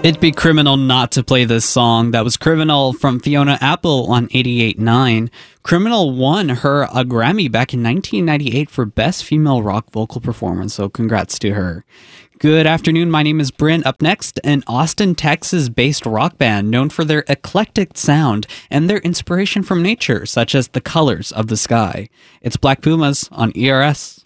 It'd be criminal not to play this song. That was Criminal from Fiona Apple on 88.9. Criminal won her a Grammy back in 1998 for Best Female Rock Vocal Performance, so congrats to her. Good afternoon, my name is Bryn. Up next, an Austin, Texas-based rock band known for their eclectic sound and their inspiration from nature, such as the colors of the sky. It's Black Pumas on ERS.